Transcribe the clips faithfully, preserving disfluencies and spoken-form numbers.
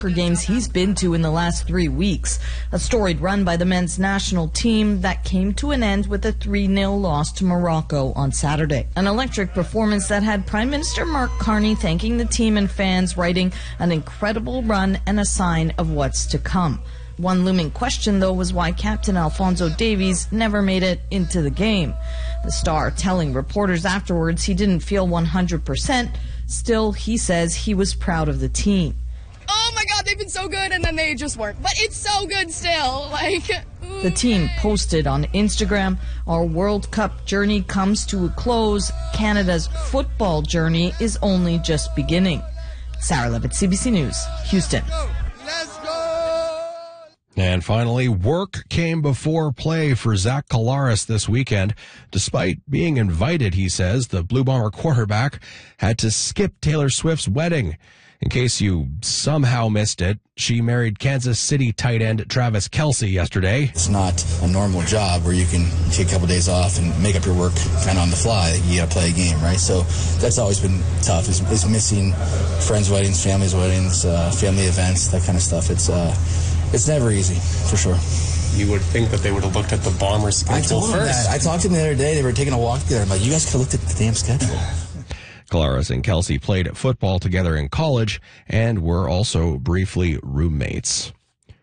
games he's been to in the last three weeks. A storied run by the men's national team that came to an end with a three nil loss to Morocco on Saturday. An electric performance that had Prime Minister Mark Carney thanking the team and fans, writing an incredible run and a sign of what's to come. One looming question, though, was why Captain Alphonso Davies never made it into the game. The star telling reporters afterwards he didn't feel one hundred percent. Still, he says he was proud of the team. Oh my God, they've been so good, and then they just weren't. But it's so good still. Like, ooh, the team posted on Instagram, "Our World Cup journey comes to a close. Canada's football journey is only just beginning." Sarah Levitt, C B C News, Houston. Let's go! And finally, work came before play for Zach Collaros this weekend. Despite being invited, he says, the Blue Bomber quarterback had to skip Taylor Swift's wedding. In case you somehow missed it, she married Kansas City tight end Travis Kelce yesterday. It's not a normal job where you can take a couple days off and make up your work kind of on the fly. You got to play a game, right? So that's always been tough, is, is missing friends' weddings, families' weddings, uh, family events, that kind of stuff. It's uh, it's never easy, for sure. You would think that they would have looked at the Bombers' schedule I told first. them that. I talked to them the other day. They were taking a walk together. I'm like, you guys could have looked at the damn schedule. Collaros and Kelce played football together in college and were also briefly roommates.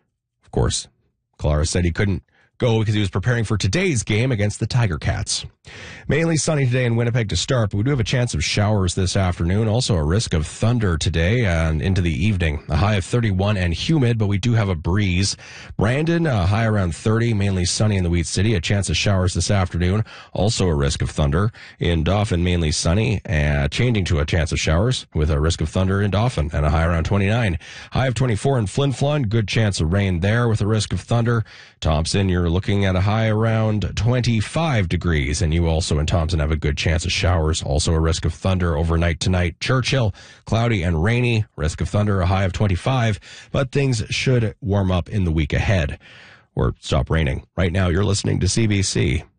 Of course, Collaros said he couldn't go because he was preparing for today's game against the Tiger Cats. Mainly sunny today in Winnipeg to start, but we do have a chance of showers this afternoon. Also a risk of thunder today and into the evening. A high of thirty-one and humid, but we do have a breeze. Brandon, a high around thirty, mainly sunny in the Wheat City. A chance of showers this afternoon. Also a risk of thunder. In Dauphin, mainly sunny, and changing to a chance of showers with a risk of thunder in Dauphin and a high around twenty-nine. High of twenty-four in Flin Flon. Good chance of rain there with a risk of thunder. Thompson, you're looking at a high around twenty-five degrees, and you also in Thompson have a good chance of showers. Also a risk of thunder overnight tonight. Churchill, cloudy and rainy. Risk of thunder, a high of twenty-five, but things should warm up in the week ahead or stop raining. Right now, you're listening to C B C.